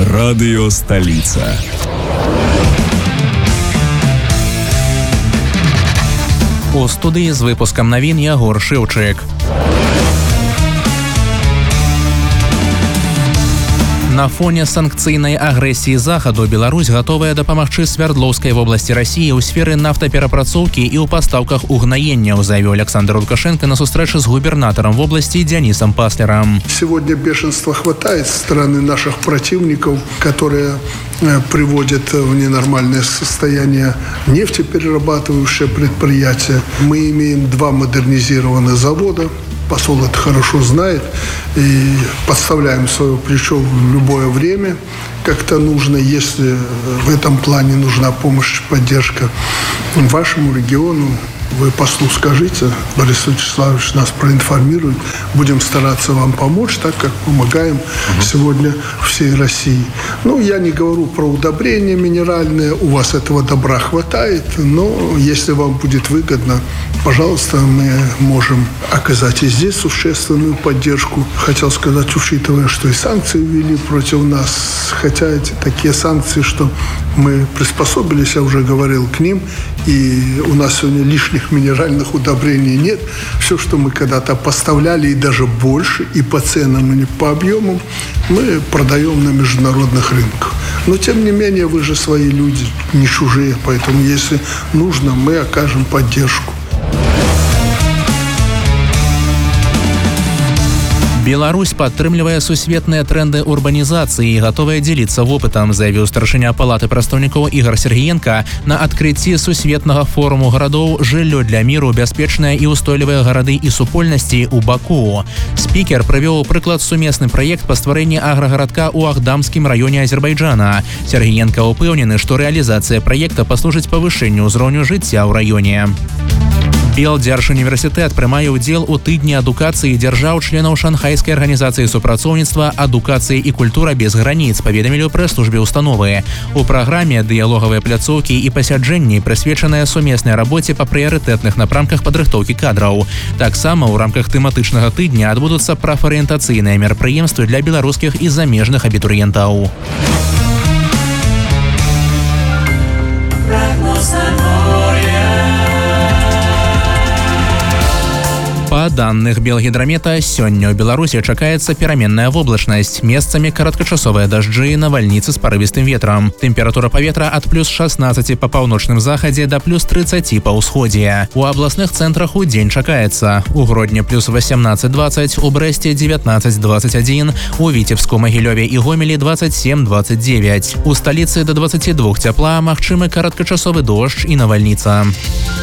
Радио «Столица». У студії з випуском новин Ягор Шевчик. На фоне санкцыйнай агрэсіі захаду Беларусь гатовая дапамагчы Свярдлоўскай вобласці России ў сферы нафтаперапрацоўкі і ў пастаўках угнаенняў, заявіў Александр Лукашенко на сустрэчы з губернатором вобласти Денисом Паслером. Сегодня бешенства хватает со стороны наших противников, которые приводят в ненормальное состояние нефтеперерабатывающие предприятия. Мы имеем 2 модернизированных завода. Посол это хорошо знает. И подставляем свое плечо в любое время, как-то нужно, если в этом плане нужна помощь, поддержка вашему региону. Вы послу скажите, Борис Вячеславович нас проинформирует. Будем стараться вам помочь, так как помогаем сегодня всей России. Я не говорю про удобрения минеральные, у вас этого добра хватает, но если вам будет выгодно, пожалуйста, мы можем оказать и здесь существенную поддержку. Хотел сказать, учитывая, что и санкции ввели против нас, хотя эти такие санкции, что мы приспособились, я уже говорил, к ним, и у нас сегодня лишних минеральных удобрений нет. Все, что мы когда-то поставляли, и даже больше, и по ценам, и по объемам, мы продаем на международных рынках. Но, тем не менее, вы же свои люди, не чужие, поэтому, если нужно, мы окажем поддержку. Беларусь падтрымлівае сусветныя тренды урбанізацыі і гатовая дзеліцца вопытам, заявіў старшыня палаты прадстаўнікоў Ігор Сергіенка на адкрыцці сусветнага форуму гарадоў «Жыллё для міру, бяспечныя і ўстойлівыя гарады і супольнасці» у Баку. Спікер прывёў прыклад сумесны праект па стварэнні аграгарадка ў Ахдамскім раёне Азербайджана. Сергіенка ўпэўнены, што рэалізацыя праекта паслужыць павышэнню ўзроўню жыцця ў раёне. Белдзяржуніверсітэт прымае ўдзел у тыдні адукацыі дзяржаў-членаў Шанхайскай арганізацыі супрацоўніцтва «Адукацыя і культура без граніц», паведамілі ў прэс-службе ўстановы. У праграме дыялогавыя пляцоўкі і пасяджэнні прысвечаныя сумеснай рабоце па прыярытэтных напрамках падрыхтоўкі кадраў. Таксама ў рамках тэматычнага тыдня адбудуцца прафарыентацыйныя мерапрыемствы для беларускіх і замежных абітурыентаў. Па данных Белгідрамета, сёння ў Беларусі чакаецца пераменная воблачнасць, месцамі кароткачасовыя дажджы, навальніцы з парывістым ветрам. Тэмпература паветра ад +16 па паўночным захадзе да +30 па ўсходзе. У абласных цэнтрах удзень чакаецца: у Гродні +18-20, у Брэсце 19-21, у Віцебску, Магілёве і Гомелі 27-29. У сталіцы да 22 цяпла, магчымы кароткачасовы дождж і навальніца.